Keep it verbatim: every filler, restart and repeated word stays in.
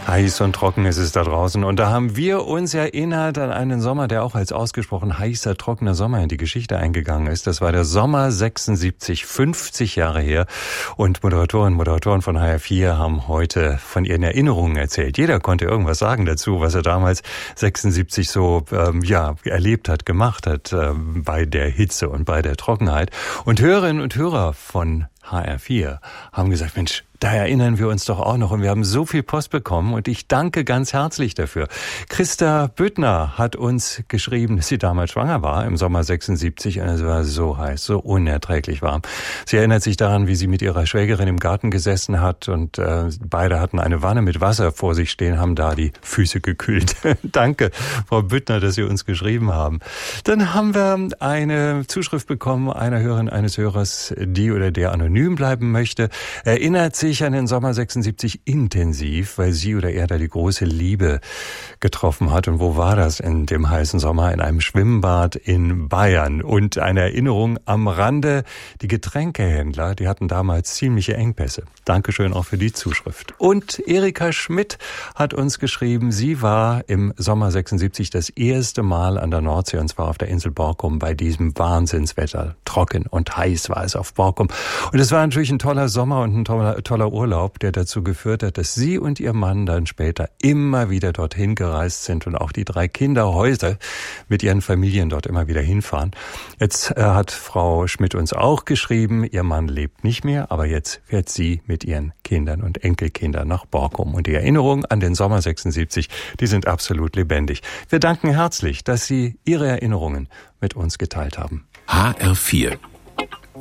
Heiß und trocken ist es da draußen. Und da haben wir uns erinnert an einen Sommer, der auch als ausgesprochen heißer, trockener Sommer in die Geschichte eingegangen ist. Das war der Sommer sechsundsiebzig, fünfzig Jahre her. Und Moderatorinnen und Moderatoren von H R vier haben heute von ihren Erinnerungen erzählt. Jeder konnte irgendwas sagen dazu, was er damals sechsundsiebzig so ähm, ja erlebt hat, gemacht hat ähm, bei der Hitze und bei der Trockenheit. Und Hörerinnen und Hörer von H R vier haben gesagt, Mensch, da erinnern wir uns doch auch noch, und wir haben so viel Post bekommen und ich danke ganz herzlich dafür. Christa Büttner hat uns geschrieben, dass sie damals schwanger war im Sommer sechsundsiebzig, und es war so heiß, so unerträglich warm. Sie erinnert sich daran, wie sie mit ihrer Schwägerin im Garten gesessen hat und äh, beide hatten eine Wanne mit Wasser vor sich stehen, haben da die Füße gekühlt. Danke, Frau Büttner, dass Sie uns geschrieben haben. Dann haben wir eine Zuschrift bekommen einer Hörerin, eines Hörers, die oder der anonym bleiben möchte, erinnert sich an den Sommer sechsundsiebzig intensiv, weil sie oder er da die große Liebe getroffen hat. Und wo war das in dem heißen Sommer? In einem Schwimmbad in Bayern. Und eine Erinnerung am Rande, die Getränkehändler, die hatten damals ziemliche Engpässe. Dankeschön auch für die Zuschrift. Und Erika Schmidt hat uns geschrieben, sie war im Sommer sechsundsiebzig das erste Mal an der Nordsee, und zwar auf der Insel Borkum bei diesem Wahnsinnswetter. Trocken und heiß war es auf Borkum. Und es war natürlich ein toller Sommer und ein toller, toller Urlaub, der dazu geführt hat, dass sie und ihr Mann dann später immer wieder dorthin gereist sind und auch die drei Kinder heute mit ihren Familien dort immer wieder hinfahren. Jetzt äh, hat Frau Schmidt uns auch geschrieben, ihr Mann lebt nicht mehr, aber jetzt fährt sie mit ihren Kindern und Enkelkindern nach Borkum. Und die Erinnerungen an den Sommer sechsundsiebzig, die sind absolut lebendig. Wir danken herzlich, dass Sie Ihre Erinnerungen mit uns geteilt haben. H R vier